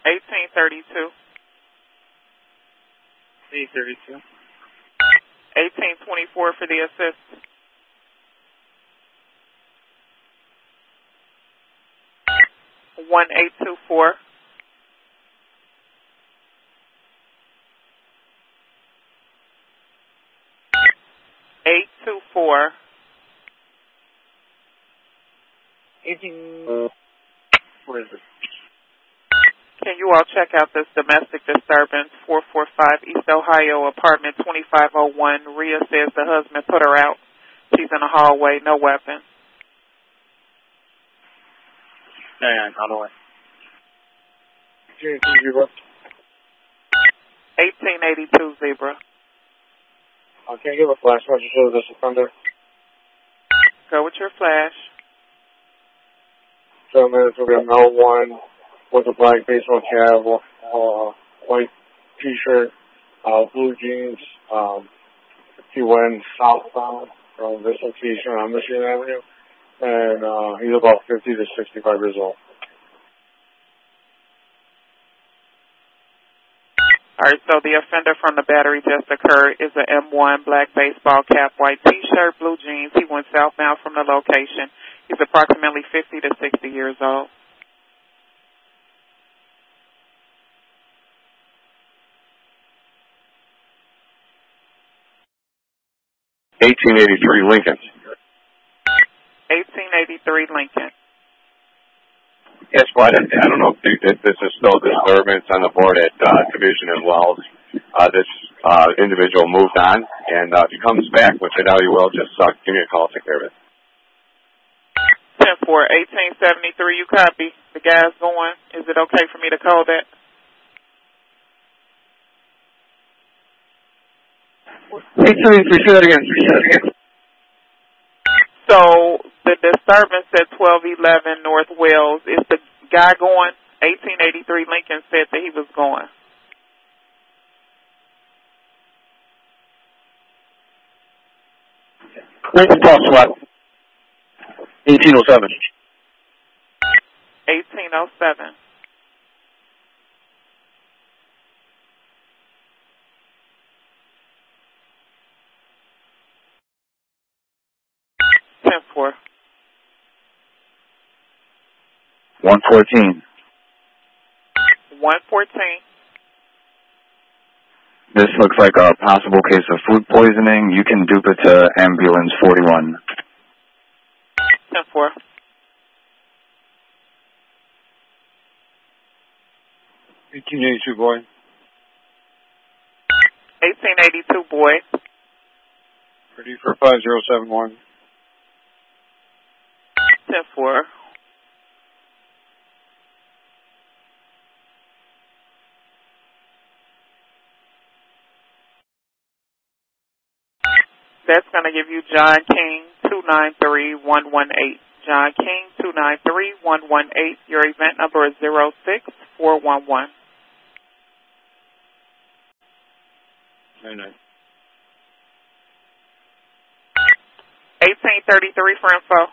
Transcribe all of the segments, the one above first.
1832. 832. 1824 for the assist. 1824. 824. 18. What is it? Can you all check out this domestic disturbance, 445 East Ohio, apartment 2501. Rhea says the husband put her out. She's in the hallway, no weapon. Yeah, on the way. 1882 Zebra. Okay, give a flash. Why don't you show this offender? Go with your flash. Gentleman is going to be L1 with a black baseball cap, white t-shirt, blue jeans. He went southbound from this location on Michigan Avenue, and he's about 50 to 65 years old. All right, so the offender from the battery just occurred is a M1, black baseball cap, white t-shirt, blue jeans. He went southbound from the location. He's approximately 50 to 60 years old. $18.83 Lincoln. 1883 Lincoln. Yes, but I don't know if this is still a disturbance on the board at Division as well. This individual moved on, and if he comes back with it, you will just give me a call, take care of it. 10-4, 1873, you copy. The guy's going. Is it okay for me to call that? Say that again. So the disturbance at 1211 North Wells, is the guy going? 1883 Lincoln said that he was going. Lincoln Cross what? 1807. 1807. For 114. 114. This looks like a possible case of food poisoning. You can dupe it to ambulance 41. 10-4. 1882 boy. 1882 boy. Ready for 5071. 10-4. That's going to give you John King 293118. John King 293118. Your event number is 06411. Very nice. 1833 for info.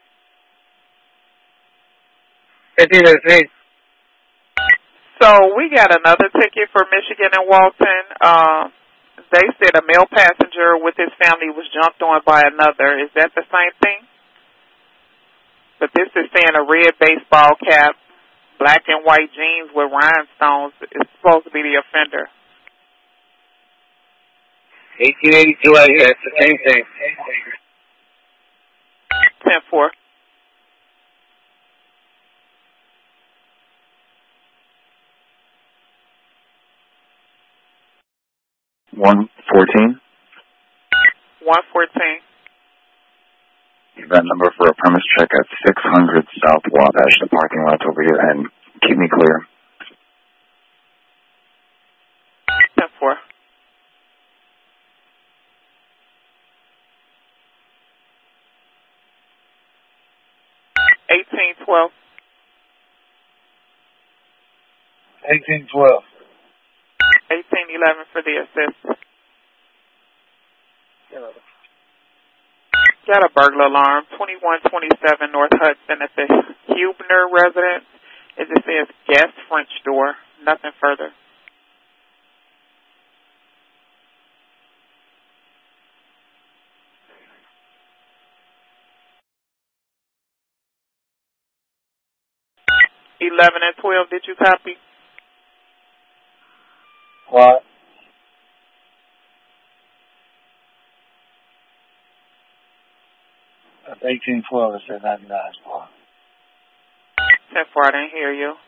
1883. So we got another ticket for Michigan and Walton. They said a male passenger with his family was jumped on by another. Is that the same thing? But this is saying a red baseball cap, black and white jeans with rhinestones is supposed to be the offender. 1882, yeah, it's the same thing. 10-4. 114. 114. Event number for a premise check at 600 South Wabash. The parking lot's over here, and keep me clear. 10-4. 1812. 1812. 1811 for the assist. Got a burglar alarm, 2127 North Hudson at the Hubner residence. It just says gas French door, nothing further. $11 and $12, did you copy? What? That's 1812, it said 99 spot. 10-4, I didn't hear you.